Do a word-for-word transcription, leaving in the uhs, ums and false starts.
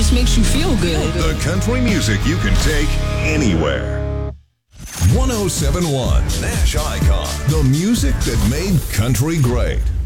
just makes you feel good. The country music you can take anywhere. one oh seven point one Nash Icon. The music that made country great.